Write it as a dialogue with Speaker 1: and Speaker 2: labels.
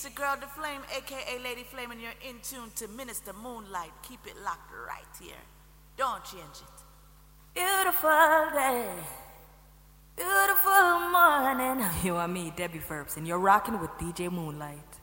Speaker 1: It's your girl, The Flame, a.k.a. Lady Flame, and you're in tune to Minister Moonlight. Keep it locked right here. Don't change it.
Speaker 2: Beautiful day, beautiful morning.
Speaker 3: You and me, Debbie Ferbs, and you're rocking with DJ Moonlight.